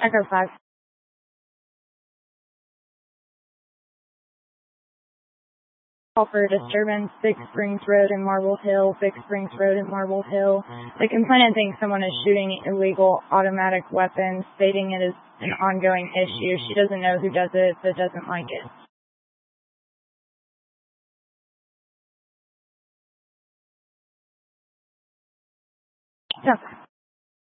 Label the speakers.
Speaker 1: Echo 5. Call for a disturbance, Big Springs Road in Marble Hill, Big Springs Road in Marble Hill. The complainant thinks someone is shooting illegal automatic weapons, stating it is an ongoing issue. She doesn't know who does it, but doesn't like it. Yeah.